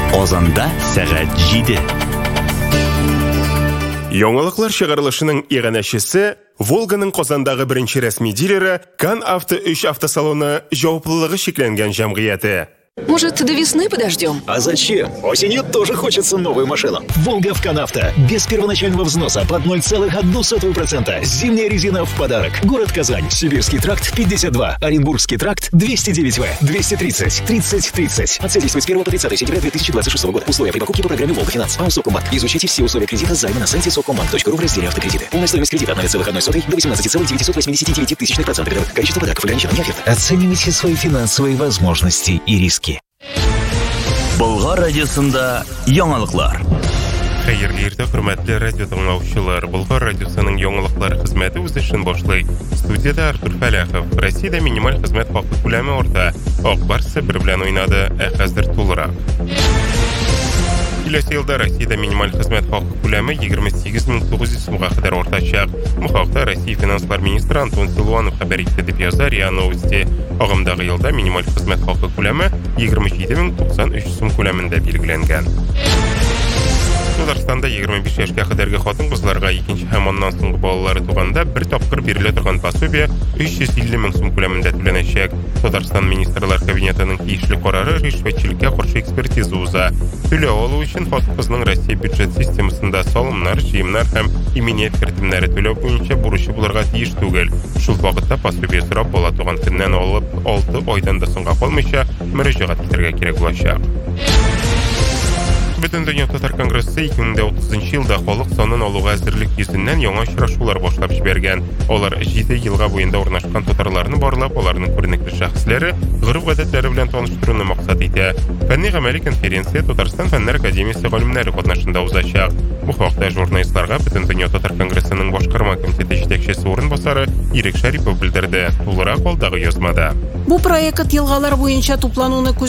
Озанда сәгать 7. Яңалыклар чыгарылышының иганәчесе Волганың Казандағы бірінші рәсми дилері Кан Авто 3 автосалоны жауаплылыгы шекләнгән җәмгыяте. Может, до весны подождем? А зачем? Осенью тоже хочется новую машину. Волга в Канавто. Без первоначального взноса под 0,01%. Зимняя резина в подарок. Город Казань. Сибирский тракт 52. Оренбургский тракт 209В. 230. 30. Отсрочка с 1 по 30 сентября 2026 года. Условия при покупке по программе Волга Финанс. АО Совкомбанк. Изучите все условия кредита займа на сайте совкомбанк.ру в разделе автокредиты. Полная стоимость кредита от 0,01 до 18,989 тысячных процентов. Количество подарков ограничено, не оферта. Оценивайте свои финансовые возможности и риски. Болгар радиосында яңалыклар. Хәерле иртә, хөрмәтле радио тыңлаучылар. Болгар радиосының яңалыклар хезмәте үз эшен башлый. Студияда Артур Фәләхов. Россиядә минималь хезмәт хакы күләме орта. Ак Барсы бер белән уйнады, хәзер тулырак. Киләсе елда Россиядә минималь хезмәт хакы күләме 28900 сумга кадәр артачак. Бу хакта Россия финанслар министры Антон Силуанов хәбәр итте дип яза РИА Новости. Агымдагы елда минималь хезмәт хакы күләме 27093 сум күләмендә билгеләнгән. Татарстанда 25 яшькә кадәрге хатын-кызларга икенче һәм аннан соңгы балалары туганда бер тапкыр бирелә торган пособие 350 мең сум күләмендә түләнәчәк. Татарстан министрлар кабинетының тиешле карары ришвәтчелеккә каршы экспертиза уза. Түләү алу өчен хатын-кызның Россия бюджет системасында салымнар, җыемнар һәм иминият кертемнәре түләү буенча бурычы булырга тиеш түгел. Шул вакытта пособие сорап бала туган көннән алып 6 айдан да соңга калмыйча мөрәҗәгать итәргә кирәк булачак. Бөтен дөнья татар конгрессы 2030 елда халык санын алуга әзерлек йөзеннән яңа очрашулар башлап җибәргән. Алар 7 елга буенда урнашкан татарларны барлап, аларның күренекле шәхесләре, гореф-гадәтләре белән таныштыруны максат итә. Фәнни-гамәли конференция Татарстан фәннәр академиясе галимнәре катнашында узачак. Бу хакта журналистларга Бөтен дөнья татар конгрессының башкарма комитеты җитәкчесе орынбасары Ирек Шарипов белдерде. Тулырак алдагы язмада. Бу проект елгалар буенча туплануны күздә